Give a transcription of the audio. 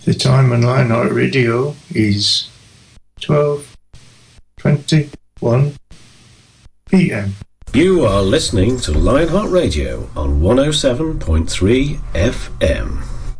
The time on Lionheart Radio is 12:21 p.m. You are listening to Lionheart Radio on 107.3 FM.